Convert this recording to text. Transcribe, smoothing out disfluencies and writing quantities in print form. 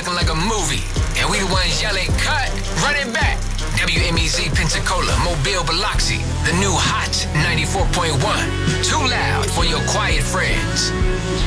looking like a movie. And we the ones yelling, cut, run it back. WMEZ Pensacola, Mobile, Biloxi. The new hot 94.1. Too loud for your quiet friends.